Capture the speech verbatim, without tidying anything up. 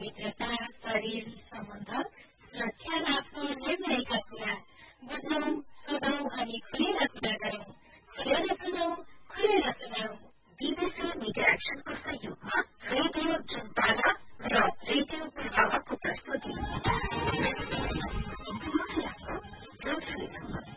मित्रता, शरीर, सम्बन्ध, सुरक्षा र आफ्नो निर्णयका कुरा बुझौं, सुनौ अनि खुलेर कुरा गरौं। खुलेर सुनौ, खुलेर सुनौ। बीबीसी मिडिया एक्सनको सहयोगमा रेडियो जुनपारा र रेडियो पूर्वाको प्रस्तुति।